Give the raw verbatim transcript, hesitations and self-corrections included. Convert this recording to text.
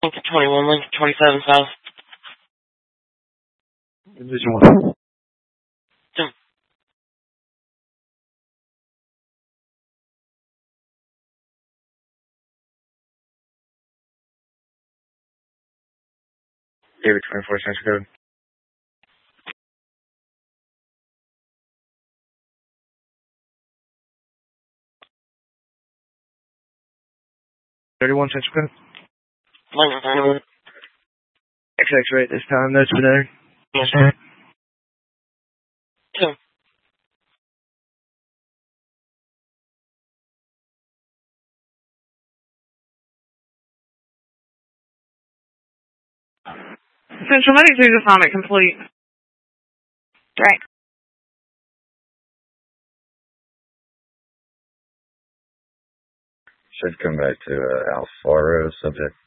Lincoln twenty-one, Lincoln twenty-seven South. Division one. Two. David twenty-four, Central Code. thirty-one, Central Code. Lincoln thirty-one. X X rate this time, no speedometer. Yes, sir. Two. Central Medic two assignment complete. Right. Should come back to uh, Alfaro, subject